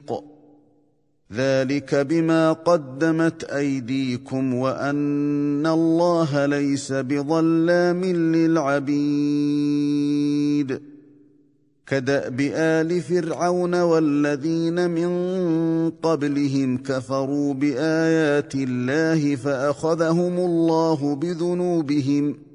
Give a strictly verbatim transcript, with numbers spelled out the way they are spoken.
رقيق ذلك بما قدمت أيديكم وأن الله ليس بظلام للعبيد كدأب آل فرعون والذين من قبلهم كفروا بآيات الله فأخذهم الله بذنوبهم